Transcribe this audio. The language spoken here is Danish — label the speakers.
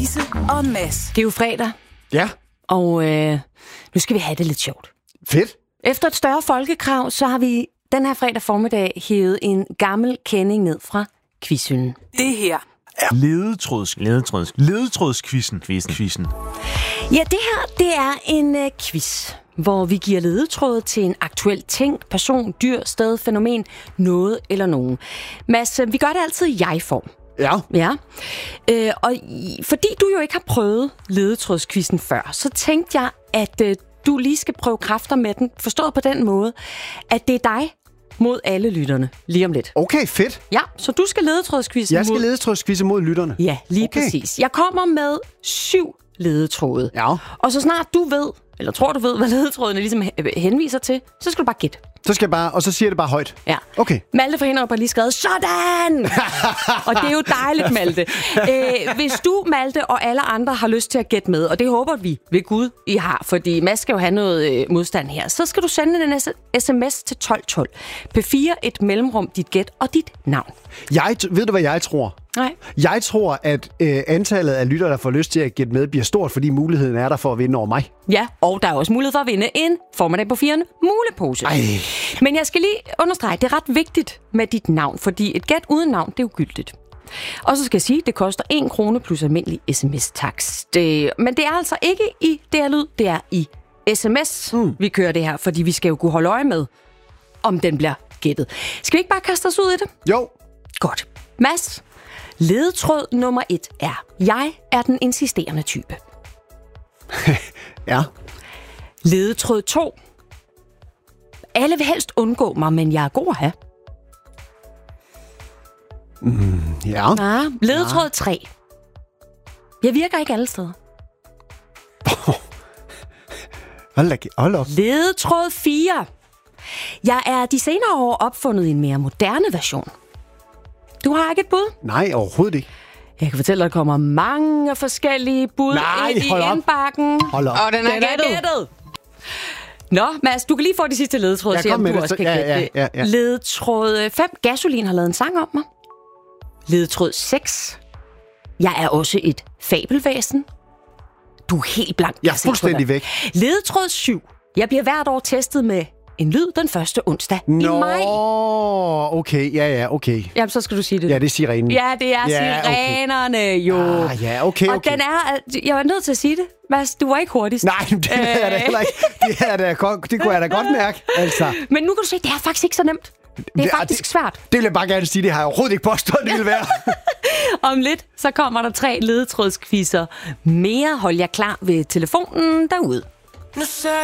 Speaker 1: Louise og Mads.
Speaker 2: Det er jo fredag,
Speaker 3: Ja,
Speaker 2: og nu skal vi have det lidt sjovt.
Speaker 3: fedt.
Speaker 2: Efter et større folkekrav, så har vi den her fredag formiddag hævet en gammel kending ned fra quizhylden.
Speaker 1: Det her
Speaker 4: Ledetrådskvisten.
Speaker 2: Ja, det her, det er en quiz, hvor vi giver ledetråde til en aktuel ting, person, dyr, sted, fænomen, noget eller nogen. Mads, vi gør det altid i jeg-form.
Speaker 3: Ja.
Speaker 2: Fordi du jo ikke har prøvet ledetrådskvisten før, så tænkte jeg, at du lige skal prøve kræfter med den. Forstået på den måde, at det er dig mod alle lytterne lige om lidt.
Speaker 3: Okay, fedt.
Speaker 2: Ja, så du skal ledetrådskvisten
Speaker 3: Jeg skal ledetrådskvise mod lytterne.
Speaker 2: Ja, lige
Speaker 3: Okay.
Speaker 2: præcis. Jeg kommer med 7 ledetråde.
Speaker 3: Ja.
Speaker 2: Og så snart du ved, eller tror du ved, hvad ledetrådene ligesom henviser til, så skal du bare gætte.
Speaker 3: Så skal jeg bare, og så siger jeg det bare højt.
Speaker 2: Ja.
Speaker 3: Okay.
Speaker 2: Malte fra Hinderup har lige skrevet, sådan! Og det er jo dejligt, Malte. Hvis du, Malte og alle andre har lyst til at gætte med, og det håber vi ved Gud, I har, fordi Mads skal jo have noget modstand her, så skal du sende en sms til 1212. P4, et mellemrum, dit gæt og dit navn.
Speaker 3: Ved du, hvad jeg tror?
Speaker 2: Nej.
Speaker 3: Jeg tror, at antallet af lyttere, der får lyst til at gætte med, bliver stort, fordi muligheden er der for at vinde over mig.
Speaker 2: Ja, og der er også mulighed for at vinde en formiddag på 4'erne mulepose.
Speaker 3: Ej.
Speaker 2: Men jeg skal lige understrege, det er ret vigtigt med dit navn, fordi et gæt uden navn, det er ugyldigt. Og så skal jeg sige, det koster 1 krone plus almindelig sms-takst. Men det er altså ikke i DR-lyd, det er i sms, vi kører det her, fordi vi skal jo kunne holde øje med, om den bliver gættet. Skal vi ikke bare kaste os ud i det?
Speaker 3: Jo.
Speaker 2: Godt. Mads, ledetråd nummer 1 er, jeg er den insisterende type.
Speaker 3: Ja.
Speaker 2: Ledetråd 2. Alle vil helst undgå mig, men jeg er god at have.
Speaker 3: Ja.
Speaker 2: Ja. Ledetråd 3. Jeg virker ikke alle steder.
Speaker 3: Hold op.
Speaker 2: Ledetråd 4. Jeg er de senere år opfundet i en mere moderne version. Du har ikke et bud?
Speaker 3: Nej, overhovedet ikke.
Speaker 2: Jeg kan fortælle dig, at der kommer mange forskellige bud ind i
Speaker 3: hold op.
Speaker 2: indbakken.
Speaker 3: Hold op.
Speaker 2: Og den er gættet. Nå, Mads, du kan lige få de sidste ledetråde,
Speaker 3: Ja,
Speaker 2: se om
Speaker 3: kom med
Speaker 2: du
Speaker 3: det.
Speaker 2: også kan gætte det.
Speaker 3: Ja.
Speaker 2: Ledetråd 5. Gasolin har lavet en sang om mig. Ledetråd 6. Jeg er også et fabelvæsen. Du er helt blank.
Speaker 3: Jeg er fuldstændig væk.
Speaker 2: Ledetråd 7. Jeg bliver hvert år testet med en lyd den første onsdag i maj.
Speaker 3: Okay. Ja, okay.
Speaker 2: Jamen, så skal du sige det.
Speaker 3: Ja, det er sirenen.
Speaker 2: Ja, det er
Speaker 3: Ja, okay.
Speaker 2: sirenerne jo.
Speaker 3: Ja, okay.
Speaker 2: Og den er... Jeg var nødt til at sige det. Mads, du var ikke hurtigst.
Speaker 3: Nej, det er jeg da heller ikke. Det kunne jeg da godt mærke, altså.
Speaker 2: Men nu kan du se, det er faktisk ikke så nemt. Det er faktisk svært.
Speaker 3: Det vil jeg bare gerne sige, det har jeg overhovedet ikke påstået, det ville være.
Speaker 2: Om lidt, så kommer der 3 ledetrådskvisser mere. Hold jer klar ved telefonen derude.
Speaker 5: Nu